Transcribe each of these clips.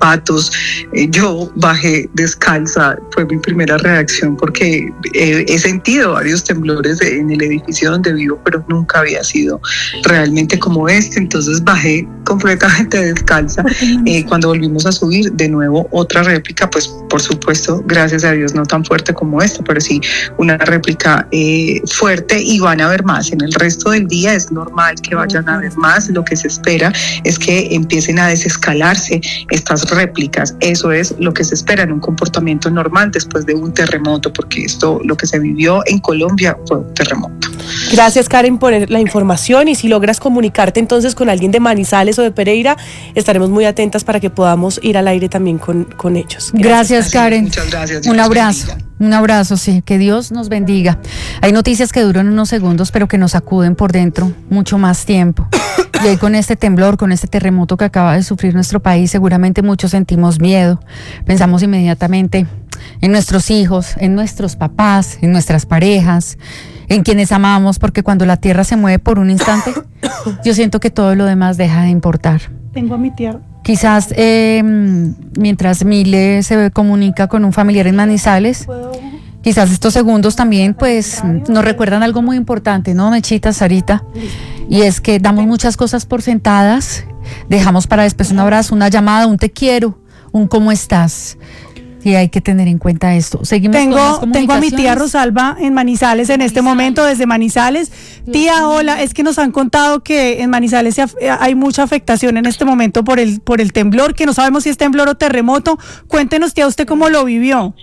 zapatos. Yo bajé descalza, fue mi primera reacción porque he sentido varios temblores en el edificio donde vivo, pero nunca había sido realmente como este. Entonces bajé completamente descalza. Cuando volvimos a subir, de nuevo otra réplica, pues por supuesto, gracias a Dios, no tan fuerte como esta, pero sí una réplica fuerte, y van a haber más. En el resto del día es normal que vayan a haber más. Lo que se espera es que empiecen a desescalarse estas réplicas. Eso es lo que se espera en un comportamiento normal después de un terremoto, porque esto, lo que se vivió en Colombia, fue un terremoto. Gracias, Karen, por la información, y si logras comunicarte entonces con alguien de Manizales o de Pereira, estaremos muy atentas para que podamos ir al aire también con ellos. Gracias, Karen. Muchas gracias. Un abrazo. Un abrazo, sí, que Dios nos bendiga. Hay noticias que duran unos segundos, pero que nos sacuden por dentro mucho más tiempo. Y ahí con este temblor, con este terremoto que acaba de sufrir nuestro país, seguramente muchos sentimos miedo. Pensamos inmediatamente en nuestros hijos, en nuestros papás, en nuestras parejas, en quienes amamos, porque cuando la tierra se mueve por un instante, yo siento que todo lo demás deja de importar. Tengo a mi tía. Quizás mientras Mile se comunica con un familiar en Manizales, quizás estos segundos también pues nos recuerdan algo muy importante, ¿no, Mechita, Sarita? Y es que damos muchas cosas por sentadas, dejamos para después un abrazo, una llamada, un te quiero, un cómo estás. Y hay que tener en cuenta esto. Seguimos con las comunicaciones. Tengo a mi tía Rosalba en Manizales en este momento, desde Manizales. Tía, hola, es que nos han contado que en Manizales hay mucha afectación en este momento por el temblor, que no sabemos si es temblor o terremoto. Cuéntenos, tía, ¿usted cómo lo vivió?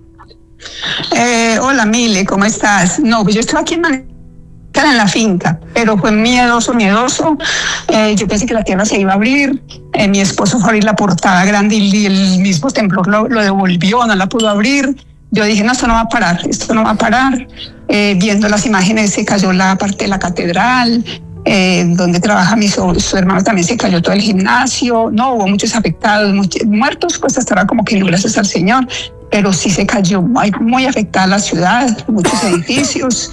Hola, Mile, ¿cómo estás? No, pues yo estoy aquí en Manizales, en la finca, pero fue miedoso. Yo pensé que la tierra se iba a abrir. Mi esposo fue a abrir la portada grande y el mismo temblor lo devolvió, no la pudo abrir. Yo dije, no, esto no va a parar. Viendo las imágenes, se cayó la parte de la catedral, donde trabaja su hermano, también se cayó todo el gimnasio. No, hubo muchos afectados, muchos muertos, pues hasta ahora como que no, gracias al Señor, pero sí se cayó muy afectada la ciudad, muchos edificios.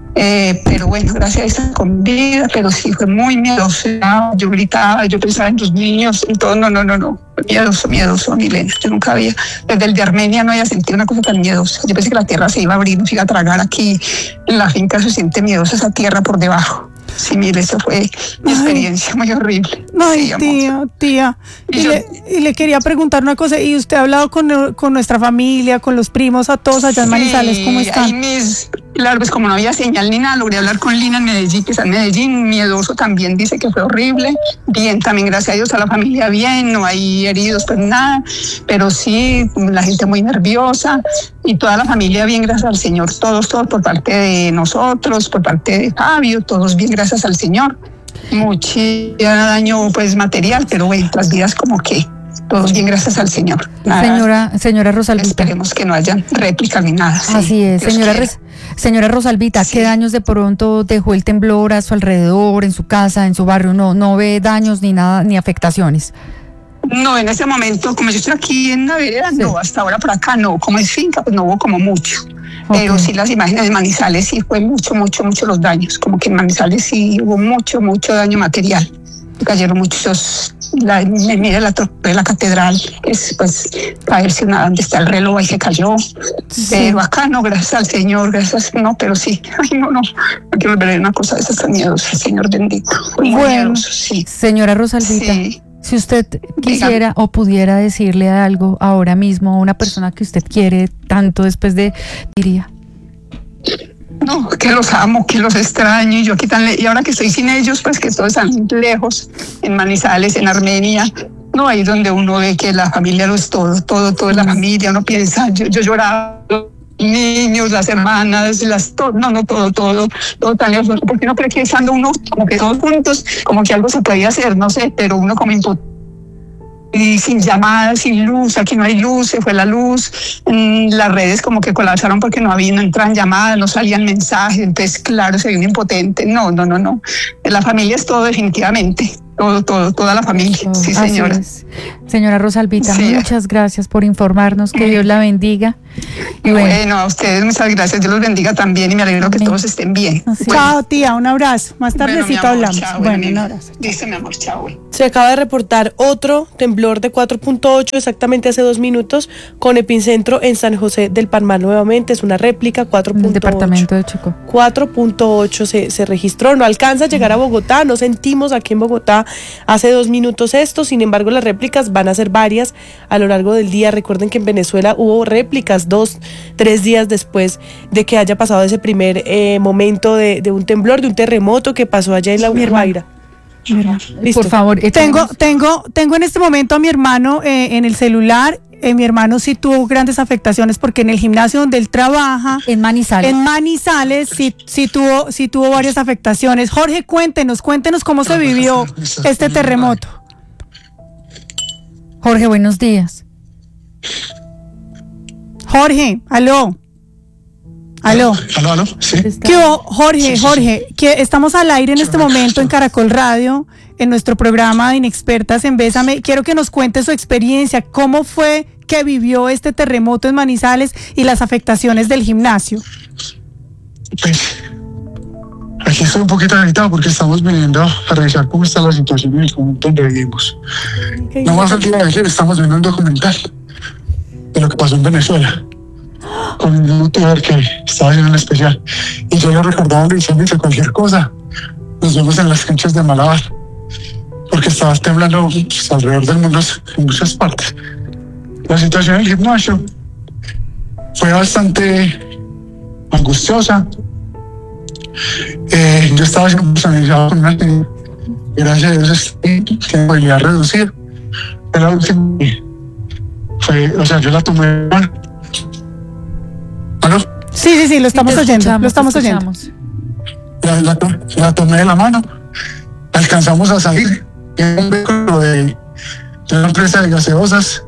Pero bueno, gracias a esa comida, pero sí fue muy miedoso. Yo gritaba, yo pensaba en los niños y todo. No. Miedoso, Milena. Yo nunca había, desde el de Armenia no había sentido una cosa tan miedosa. Yo pensé que la tierra se iba a abrir, nos iba a tragar aquí. En la finca se siente miedosa esa tierra por debajo. Sí, mire, eso fue mi experiencia muy horrible. Ay, sí, tía. Y le quería preguntar una cosa. ¿Y usted ha hablado con nuestra familia, con los primos, a todos allá en Manizales? ¿Cómo están? Claro, pues como no había señal ni nada, logré hablar con Lina en Medellín, que está en Medellín. Miedoso también, dice que fue horrible. Bien, también gracias a Dios, a la familia bien, no hay heridos, pues nada. Pero sí, la gente muy nerviosa y toda la familia bien, gracias al Señor. Todos por parte de nosotros, por parte de Fabio, todos bien, gracias al Señor. Mucho daño pues material, pero bueno, las vidas como que todos bien, gracias al Señor. Nada, señora Rosalvita. Esperemos que no haya réplica ni nada. Sí, así es, señora Rosalvita, sí. ¿Qué daños de pronto dejó el temblor a su alrededor, en su casa, en su barrio? No ve daños ni nada, ni afectaciones. No, en ese momento, como yo estoy aquí en la vereda, sí. No, hasta ahora por acá no, como es finca, pues no hubo como mucho. Okay. Pero sí las imágenes de Manizales sí fue mucho los daños, como que en Manizales sí hubo mucho daño material. Cayeron muchos, mira la torre de la catedral, es pues caerse donde está el reloj, ahí se cayó. Sí. Pero acá no, gracias al Señor, no, pero sí, no quiero ver una cosa de esas tan miedosas, Señor bendito. Bueno, miedoso, sí. Señora Rosalvita, sí. Si usted quisiera o pudiera decirle algo ahora mismo a una persona que usted quiere tanto después de, diría. No, que los amo, que los extraño, y yo aquí y ahora que estoy sin ellos, pues que todos están lejos, en Manizales, en Armenia. No, ahí es donde uno ve que la familia lo es todo es la familia. Uno piensa, yo lloraba, niños, las hermanas, todo tan lejos, porque uno cree que estando uno como que todos juntos, como que algo se podía hacer, no sé, pero uno como y sin llamadas, sin luz, aquí no hay luz, se fue la luz, las redes como que colapsaron porque no entraban llamadas, no salían mensajes, entonces claro, se vio un impotente. No, la familia es todo definitivamente, toda la familia, sí señora. Señora Rosalvita, sí. Muchas gracias por informarnos, que Dios la bendiga Y bueno, a ustedes muchas gracias, Dios los bendiga también y me alegro que todos estén bien. Así. Chao, tía, un abrazo. Más Bueno, mi tardecito amor, hablamos. chao, Bueno, mi- un abrazo. Listo, mi amor, chao. Se acaba de reportar otro temblor de 4.8 exactamente hace 2 minutos con epicentro en San José del Palmar nuevamente. Es una réplica, en 4.8. el departamento de Chocó. 4.8 se registró, no alcanza a llegar a Bogotá, no sentimos aquí en Bogotá hace 2 minutos esto, sin embargo las réplicas van a ser varias a lo largo del día. Recuerden que en Venezuela hubo réplicas 2-3 días después de que haya pasado ese primer momento de un temblor, de un terremoto que pasó allá en La Guaira. Listo. Por favor, Tengo en este momento a mi hermano en el celular. Mi hermano sí tuvo grandes afectaciones porque en el gimnasio donde él trabaja, en Manizales. sí tuvo varias afectaciones. Jorge, cuéntenos cómo se vivió este terremoto. Jorge, buenos días. Jorge, aló, Aló, sí. ¿qué hubo? Jorge, que estamos al aire en este momento en Caracol Radio, en nuestro programa de Inexpertas en Bésame. Quiero que nos cuente su experiencia, cómo fue que vivió este terremoto en Manizales y las afectaciones del gimnasio. Pues aquí estoy un poquito agitado porque estamos viniendo a revisar cómo está la situación en el conjunto donde vivimos. No más al día de ayer estamos viendo un documental de lo que pasó en Venezuela con un youtuber que estaba haciendo un especial y yo le recordaba diciendo que cualquier cosa nos vemos en las canchas de Malabar porque estaba temblando pues, alrededor del mundo en muchas partes. La situación en el gimnasio fue bastante angustiosa. Yo estaba siendo personalizado con una técnica, gracias a Dios tiene movilidad reducida. Era la última fue, o sea, yo la tomé. ¿Aló? Sí, lo estamos oyendo, lo estamos oyendo. La tomé de la mano, alcanzamos a salir en un vehículo de una empresa de gaseosas.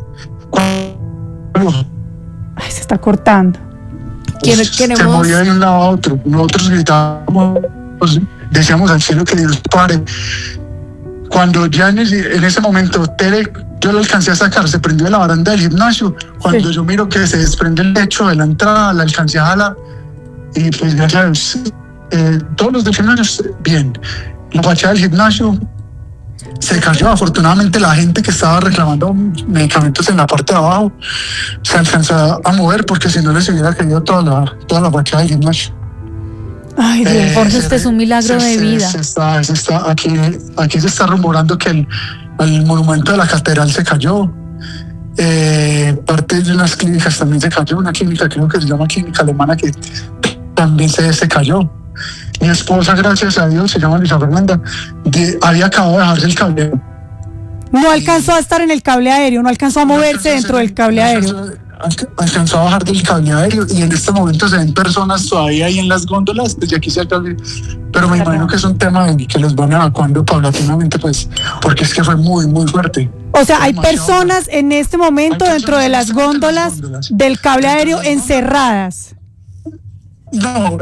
Ay, se está cortando. Se movió de un lado a otro. Nosotros gritábamos, decíamos al cielo que Dios pare. Cuando ya en ese momento yo lo alcancé a sacar, se prendió de la baranda del gimnasio. Cuando yo miro que se desprende el techo de la entrada, la alcancé a jalar. Y pues gracias a Dios, todos los del gimnasio, bien. La fachada del gimnasio se cayó. Afortunadamente la gente que estaba reclamando medicamentos en la parte de abajo se alcanzó a mover porque si no les hubiera caído toda la fachada del gimnasio. Ay, Dios. Jorge, usted es un milagro de vida. Aquí se está rumorando que el monumento de la catedral se cayó. Parte de unas clínicas también se cayó. Una clínica, creo que se llama Clínica Alemana, que también se cayó. Mi esposa, gracias a Dios, se llama Luisa Fernanda, había acabado de dejarse el cable. No alcanzó a estar en el cable aéreo, no alcanzó a moverse dentro del cable aéreo. Alcanzó a bajar del cable aéreo y en este momento se ven personas todavía ahí en las góndolas, desde aquí se cable, pero me imagino que es un tema que los van evacuando paulatinamente, pues, porque es que fue muy, muy fuerte. O sea, hay personas en este momento dentro de las góndolas del cable aéreo encerradas. No,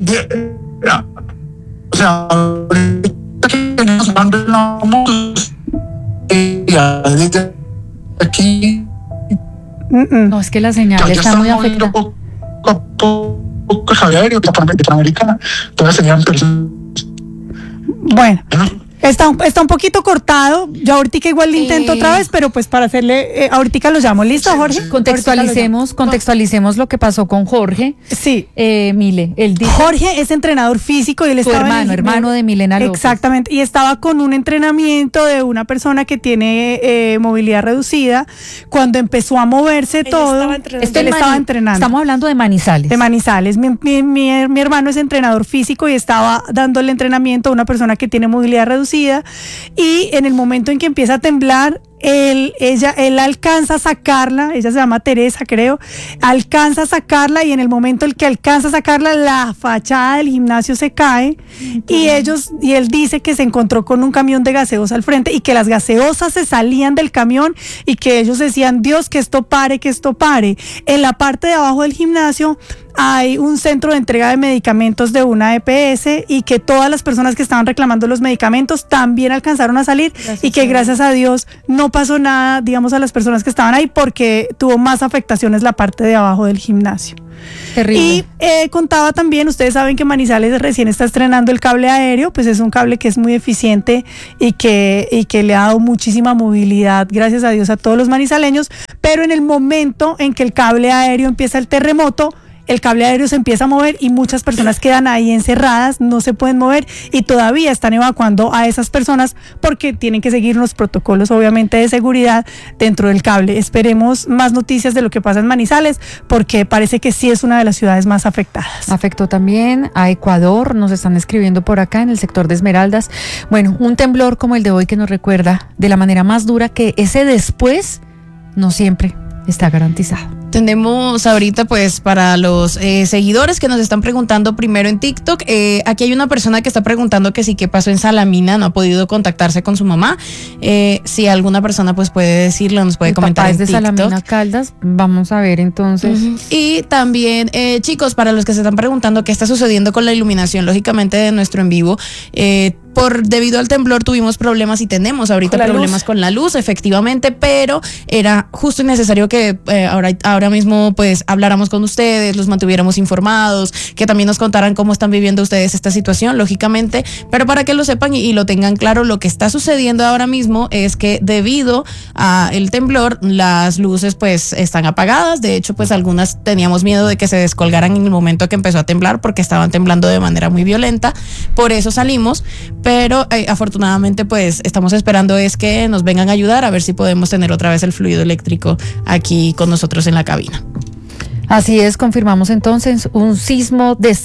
o sea, ahorita que nos mandamos desde aquí. No, es que la señal está muy afectada. Poco cable aéreo, de Panamericana, todas serían personas. Bueno. Está un poquito cortado. Yo ahorita igual le intento otra vez, pero pues para hacerle, ahorita lo llamo. ¿Listo, Jorge? Contextualicemos lo que pasó con Jorge. Sí. Mile, él dijo, Jorge es entrenador físico y él estaba hermano de Milena López. Exactamente, y estaba con un entrenamiento de una persona que tiene movilidad reducida. Cuando empezó a moverse todo, él estaba entrenando. Estamos hablando de Manizales. De Manizales. Mi hermano es entrenador físico y estaba dándole entrenamiento a una persona que tiene movilidad reducida. Y en el momento en que empieza a temblar, él alcanza a sacarla, ella se llama Teresa, creo, alcanza a sacarla y en el momento en que alcanza a sacarla, la fachada del gimnasio se cae y él dice que se encontró con un camión de gaseosa al frente y que las gaseosas se salían del camión y que ellos decían, Dios, que esto pare, que esto pare. En la parte de abajo del gimnasio hay un centro de entrega de medicamentos de una EPS y que todas las personas que estaban reclamando los medicamentos también alcanzaron a salir y que gracias a Dios no pasó nada, digamos, a las personas que estaban ahí, porque tuvo más afectaciones la parte de abajo del gimnasio. Terrible. Y contaba también, ustedes saben que Manizales recién está estrenando el cable aéreo, pues es un cable que es muy eficiente y que le ha dado muchísima movilidad, gracias a Dios, a todos los manizaleños, pero en el momento en que el cable aéreo empieza el terremoto, el cable aéreo se empieza a mover y muchas personas quedan ahí encerradas, no se pueden mover y todavía están evacuando a esas personas porque tienen que seguir los protocolos, obviamente, de seguridad dentro del cable. Esperemos más noticias de lo que pasa en Manizales, porque parece que sí es una de las ciudades más afectadas. Afectó también a Ecuador, nos están escribiendo por acá en el sector de Esmeraldas. Bueno, un temblor como el de hoy que nos recuerda de la manera más dura que ese después no siempre está garantizado. Tenemos ahorita, pues, para los seguidores que nos están preguntando primero en TikTok, aquí hay una persona que está preguntando que sí, qué pasó en Salamina, no ha podido contactarse con su mamá. Si alguna persona pues puede decirlo, nos puede comentar en de TikTok. Salamina Caldas, vamos a ver entonces. Y también, chicos, para los que se están preguntando qué está sucediendo con la iluminación, lógicamente, de nuestro en vivo, debido al temblor tuvimos problemas y tenemos ahorita problemas con la luz, efectivamente, pero era justo y necesario que ahora mismo pues habláramos con ustedes, los mantuviéramos informados, que también nos contaran cómo están viviendo ustedes esta situación, lógicamente, pero para que lo sepan y lo tengan claro, lo que está sucediendo ahora mismo es que debido a el temblor, las luces pues están apagadas. De hecho, pues algunas teníamos miedo de que se descolgaran en el momento que empezó a temblar, porque estaban temblando de manera muy violenta, por eso salimos. Pero afortunadamente pues estamos esperando es que nos vengan a ayudar a ver si podemos tener otra vez el fluido eléctrico aquí con nosotros en la cabina. Así es, confirmamos entonces un sismo de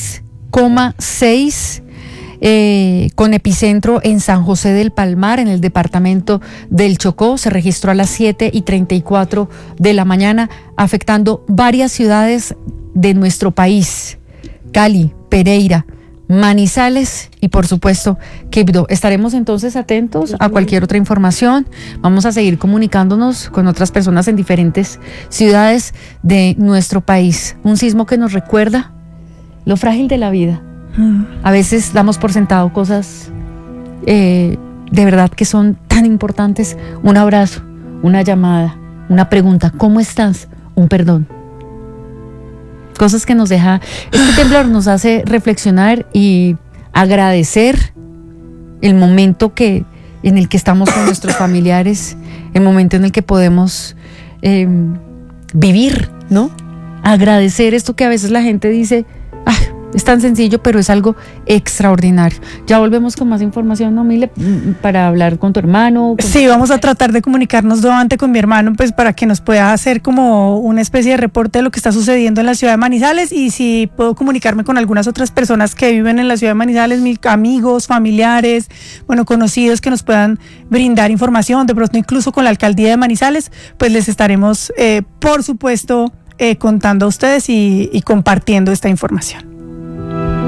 6,6 con epicentro en San José del Palmar, en el departamento del Chocó. Se registró a las 7:34 de la mañana, afectando varias ciudades de nuestro país: Cali, Pereira, Manizales y por supuesto Quibdó. Estaremos entonces atentos a cualquier otra información. Vamos a seguir comunicándonos con otras personas en diferentes ciudades de nuestro país. Un sismo que nos recuerda lo frágil de la vida. A veces damos por sentado cosas de verdad que son tan importantes. Un abrazo, una llamada, una pregunta: ¿cómo estás? Un perdón. Cosas que nos deja, este temblor nos hace reflexionar y agradecer el momento en el que estamos con nuestros familiares, el momento en el que podemos vivir, ¿no? Agradecer esto que a veces la gente dice, es tan sencillo, pero es algo extraordinario. Ya volvemos con más información, ¿no, Mile? Para hablar con tu hermano. Sí, vamos a tratar de comunicarnos nuevamente con mi hermano, pues para que nos pueda hacer como una especie de reporte de lo que está sucediendo en la ciudad de Manizales, y si puedo comunicarme con algunas otras personas que viven en la ciudad de Manizales, mis amigos, familiares, bueno, conocidos, que nos puedan brindar información, de pronto incluso con la alcaldía de Manizales, pues les estaremos, por supuesto, contando a ustedes y compartiendo esta información.